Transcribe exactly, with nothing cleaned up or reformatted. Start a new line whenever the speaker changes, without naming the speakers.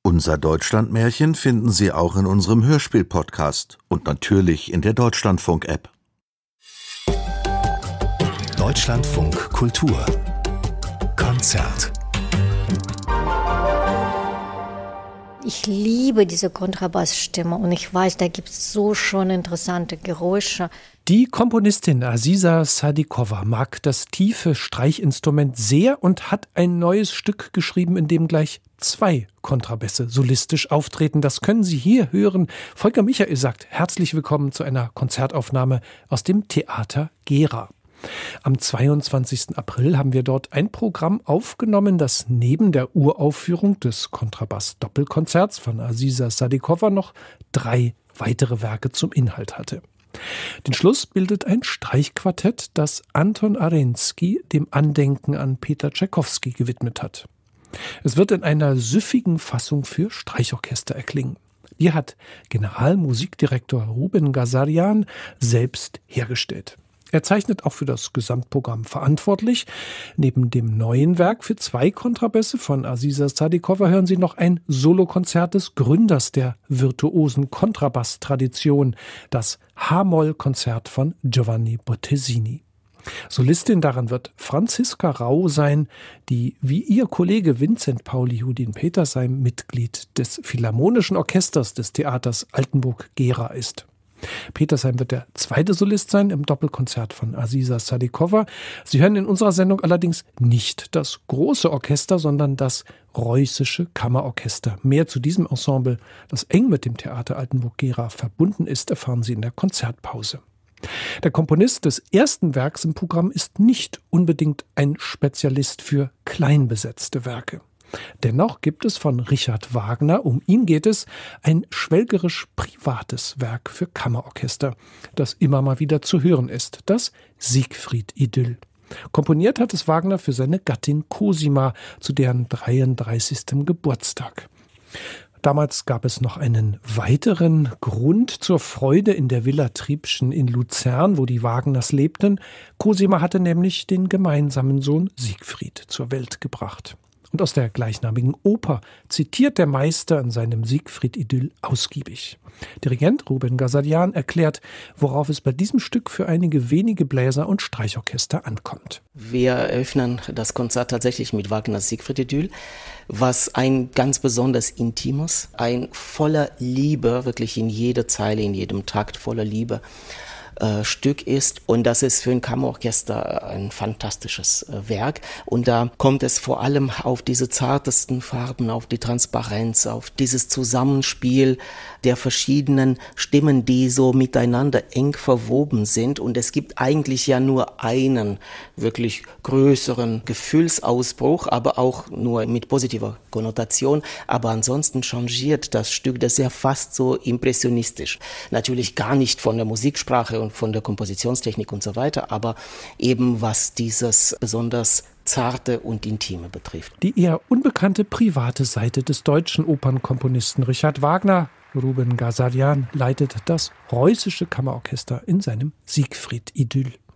Unser Deutschlandmärchen finden Sie auch in unserem Hörspiel-Podcast und natürlich in der Deutschlandfunk-App.
Deutschlandfunk Kultur Konzert.
Ich liebe diese Kontrabassstimme und ich weiß, da gibt es so schon interessante Geräusche.
Die Komponistin Aziza Sadikova mag das tiefe Streichinstrument sehr und hat ein neues Stück geschrieben, in dem gleich zwei Kontrabässe solistisch auftreten. Das können Sie hier hören. Volker Michael sagt herzlich willkommen zu einer Konzertaufnahme aus dem Theater Gera. Am zweiundzwanzigsten April haben wir dort ein Programm aufgenommen, das neben der Uraufführung des Kontrabass-Doppelkonzerts von Aziza Sadikova noch drei weitere Werke zum Inhalt hatte. Den Schluss bildet ein Streichquartett, das Anton Arensky dem Andenken an Peter Tschaikowski gewidmet hat. Es wird in einer süffigen Fassung für Streichorchester erklingen. Die hat Generalmusikdirektor Ruben Ghazarian selbst hergestellt. Er zeichnet auch für das Gesamtprogramm verantwortlich. Neben dem neuen Werk für zwei Kontrabässe von Aziza Sadikova hören Sie noch ein Solokonzert des Gründers der virtuosen Kontrabass-Tradition, das H-Moll-Konzert von Giovanni Bottesini. Solistin daran wird Franziska Rau sein, die wie ihr Kollege Vincent Pauli-Hudin Petersheim Mitglied des Philharmonischen Orchesters des Theaters Altenburg-Gera ist. Petersheim wird der zweite Solist sein im Doppelkonzert von Aziza Sadikova. Sie hören in unserer Sendung allerdings nicht das große Orchester, sondern das Reußische Kammerorchester. Mehr zu diesem Ensemble, das eng mit dem Theater Altenburg-Gera verbunden ist, erfahren Sie in der Konzertpause. Der Komponist des ersten Werks im Programm ist nicht unbedingt ein Spezialist für kleinbesetzte Werke. Dennoch gibt es von Richard Wagner, um ihn geht es, ein schwelgerisch privates Werk für Kammerorchester, das immer mal wieder zu hören ist, das Siegfried-Idyll. Komponiert hat es Wagner für seine Gattin Cosima zu deren dreiunddreißigsten Geburtstag. Damals gab es noch einen weiteren Grund zur Freude in der Villa Triebschen in Luzern, wo die Wagners lebten. Cosima hatte nämlich den gemeinsamen Sohn Siegfried zur Welt gebracht. Und aus der gleichnamigen Oper zitiert der Meister in seinem Siegfried-Idyll ausgiebig. Dirigent Ruben Ghazarian erklärt, worauf es bei diesem Stück für einige wenige Bläser und Streichorchester ankommt.
Wir eröffnen das Konzert tatsächlich mit Wagners Siegfried-Idyll, was ein ganz besonders intimes, ein voller Liebe, wirklich in jeder Zeile, in jedem Takt voller Liebe, Stück ist, und das ist für ein Kammerorchester ein fantastisches äh, Werk, und da kommt es vor allem auf diese zartesten Farben, auf die Transparenz, auf dieses Zusammenspiel der verschiedenen Stimmen, die so miteinander eng verwoben sind, und es gibt eigentlich ja nur einen wirklich größeren Gefühlsausbruch, aber auch nur mit positiver Konnotation, aber ansonsten changiert das Stück, das ist ja fast so impressionistisch, natürlich gar nicht von der Musiksprache und von der Kompositionstechnik und so weiter, aber eben was dieses besonders Zarte und Intime betrifft.
Die eher unbekannte private Seite des deutschen Opernkomponisten Richard Wagner, Ruben Ghazarian, leitet das Reußische Kammerorchester in seinem Siegfried-Idyll.